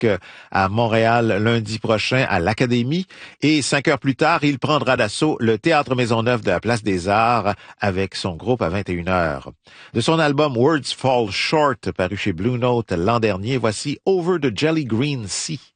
à Montréal lundi prochain à l'Académie. Et 5 heures plus tard, il prendra d'assaut le Théâtre Maisonneuve de la Place des Arts avec son groupe à 21 heures. De son album Words Fall Short, paru chez Blue Note l'an dernier, voici Over the Jelly Green Sea.